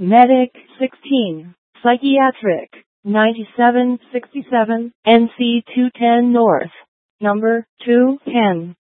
Medic 16, Psychiatric 9767, NC 210 North, number 210.